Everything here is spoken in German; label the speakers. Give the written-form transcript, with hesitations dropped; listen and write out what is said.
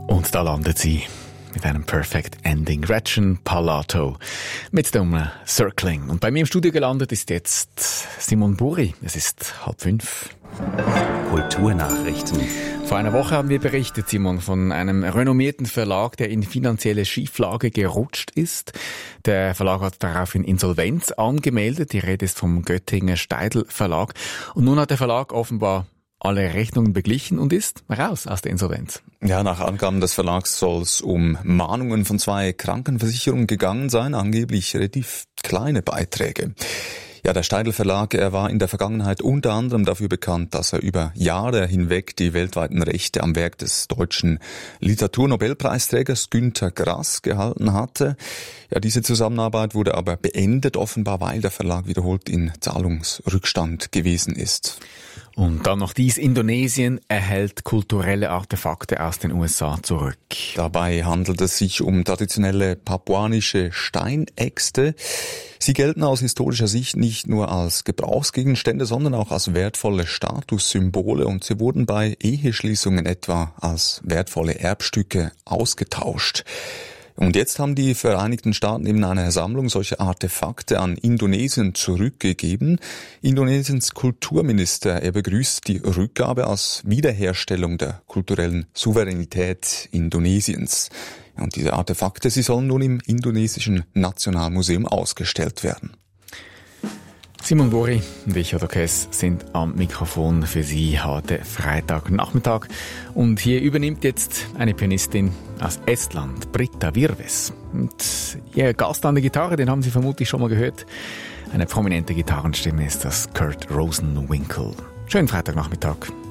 Speaker 1: Und da landet sie mit einem Perfect Ending. Gretchen Parlato mit dem Circling. Und bei mir im Studio gelandet ist jetzt Simon Buri. Es ist 4:30.
Speaker 2: Kulturnachrichten.
Speaker 1: Vor einer Woche haben wir berichtet, Simon, von einem renommierten Verlag, der in finanzielle Schieflage gerutscht ist. Der Verlag hat daraufhin Insolvenz angemeldet. Die Rede ist vom Göttinger Steidl Verlag. Und nun hat der Verlag offenbar alle Rechnungen beglichen und ist raus aus der Insolvenz.
Speaker 2: Ja, nach Angaben des Verlags soll es um Mahnungen von 2 Krankenversicherungen gegangen sein, angeblich relativ kleine Beiträge. Ja, der Steidl Verlag, er war in der Vergangenheit unter anderem dafür bekannt, dass er über Jahre hinweg die weltweiten Rechte am Werk des deutschen Literaturnobelpreisträgers Günter Grass gehalten hatte. Ja, diese Zusammenarbeit wurde aber beendet, offenbar weil der Verlag wiederholt in Zahlungsrückstand gewesen ist.
Speaker 1: Und dann noch dies: Indonesien erhält kulturelle Artefakte aus den USA zurück.
Speaker 2: Dabei handelt es sich um traditionelle papuanische Steinäxte. Sie gelten aus historischer Sicht nicht nur als Gebrauchsgegenstände, sondern auch als wertvolle Statussymbole, und sie wurden bei Eheschließungen etwa als wertvolle Erbstücke ausgetauscht. Und jetzt haben die Vereinigten Staaten eben eine Sammlung solcher Artefakte an Indonesien zurückgegeben. Indonesiens Kulturminister, er begrüßt die Rückgabe als Wiederherstellung der kulturellen Souveränität Indonesiens. Und diese Artefakte, sie sollen nun im Indonesischen Nationalmuseum ausgestellt werden.
Speaker 1: Simon Buri und ich, Otto Kess, sind am Mikrofon für Sie heute Freitagnachmittag. Und hier übernimmt jetzt eine Pianistin aus Estland, Britta Virves. Und ihr Gast an der Gitarre, den haben Sie vermutlich schon mal gehört. Eine prominente Gitarrenstimme ist das Kurt Rosenwinkel. Schönen Freitagnachmittag.